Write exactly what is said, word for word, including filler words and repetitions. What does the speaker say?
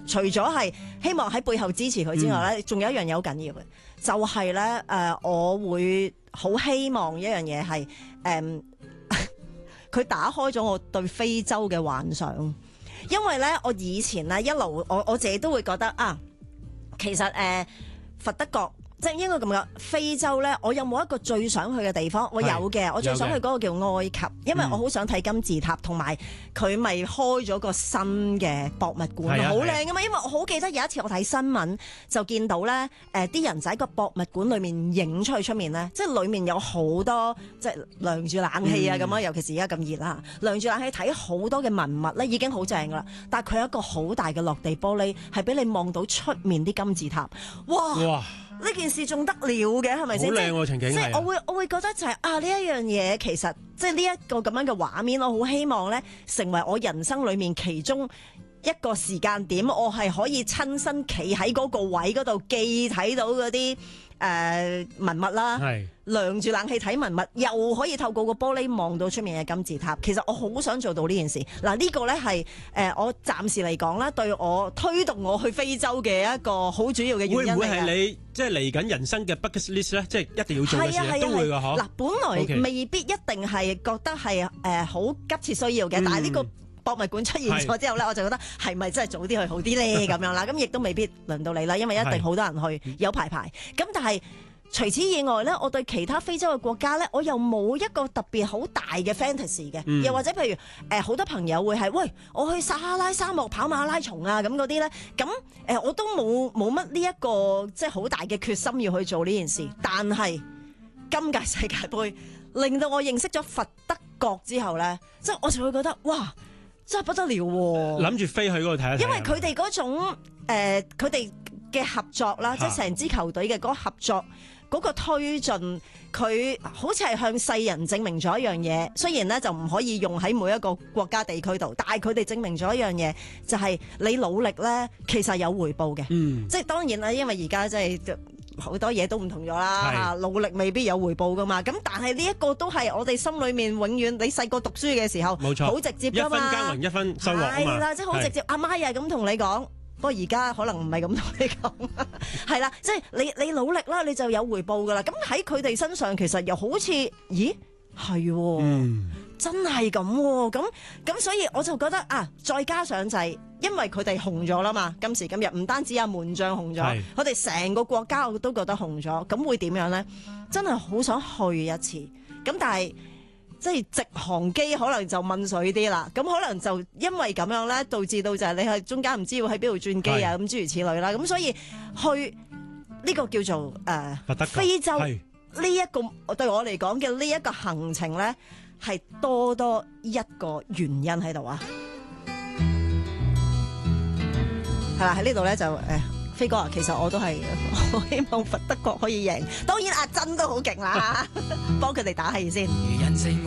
除咗係希望喺背後支持佢之外咧，仲、嗯、有一樣嘢好緊要嘅，就係咧誒，我會好希望一樣嘢係誒，佢、嗯、打開咗我對非洲嘅幻想，因為咧我以前咧一路我我自己都會覺得啊，其實誒、呃、佛得角。即係應該咁講，非洲咧，我有冇一個最想去嘅地方？我有嘅，我最想去嗰個叫埃及，因為我好想睇金字塔，同埋佢咪開咗個新嘅博物館，好靚噶嘛！因為我好記得有一次我睇新聞就見到咧，誒、呃、啲人就喺個博物館裏面影出去出面咧，即係裏面有好多即係涼住冷氣啊咁啊，尤其是而家咁熱啦，涼住冷氣睇好多嘅文物咧已經好正噶啦，但係佢有一個好大嘅落地玻璃，係俾你望到出面啲金字塔，哇！哇呢件事仲得了嘅，係咪先？好靚喎，情景係。即係我會我會覺得就係、是、啊呢一樣嘢，其實即係呢一個咁樣嘅畫面，我好希望咧成為我人生裏面其中一個時間點，我係可以親身企喺嗰個位嗰度，既睇到嗰啲誒文物啦，涼住冷氣睇文物，又可以透過個玻璃望到出面嘅金字塔。其實我好想做到呢件事。嗱、這、呢個咧係誒我暫時嚟講啦，對我推動我去非洲嘅一個好主要嘅原因嚟嘅。會唔會係你即係嚟緊人生嘅 bucket list 咧？即係一定要做嘅事、啊啊、都會㗎嗬。嗱，本來未必一定係覺得係誒好急切需要嘅、嗯，但係呢個博物館出現咗之後咧，我就覺得係咪真係早啲去好啲咧咁樣啦？咁亦都未必輪到你啦，因為一定好多人去，有排排。咁但係除此以外咧，我對其他非洲嘅國家咧，我又冇一個特別好大嘅 fantasy 嘅、嗯，又或者譬如誒好、呃、多朋友會係喂，我去撒哈拉沙漠跑馬拉松啊咁嗰啲咧，咁誒、呃、我都冇冇乜呢一個即係好大嘅決心要去做呢件事。但係今屆世界盃令到我認識咗佛得角之後咧，即係我就會覺得哇！真係不得了喎！諗住飛去嗰度睇一睇，因為佢哋嗰種誒，佢哋嘅合作啦，即係成支球隊嘅嗰個合作，嗰、嗰個推進，佢好似係向世人證明咗一樣嘢。雖然咧就唔可以用喺每一個國家地區度，但係佢哋證明咗一樣嘢，就係、係、你努力咧，其實有回報嘅。嗯，即係當然啦，因為而家即係。好多嘢都唔同咗啦，努力未必有回報噶嘛。咁但係呢一個都係我哋心裏面永遠，你細個讀書嘅時候，冇錯，好直接噶嘛。一分耕耘一分收穫啊嘛。係啦，即係好直接。阿媽又係咁同你講，不過而家可能唔係咁同你講。係啦，即係你你努力啦，你就有回報噶啦。咁喺佢哋身上，其實又好似，咦，係、哦嗯，真係咁喎。咁咁所以我就覺得啊，再加上就係、是。因為佢哋紅咗啦嘛，今時今日唔單止阿門將紅咗，我哋成個國家我都覺得紅咗，咁會點樣呢？真係好想去一次，咁但係即係直航機可能就問水啲啦，咁可能就因為咁樣呢，導致到就係你係中間唔知要喺邊度轉機啊，咁諸如此類啦，咁所以去呢個叫做誒、呃、非洲呢一、這個對我嚟講嘅呢一個行程呢，係多多一個原因喺度啊！係啦，喺呢度咧就誒，飛哥啊，其實我都係我希望佛得角可以贏，當然阿珍都好勁啦，幫佢哋打氣先。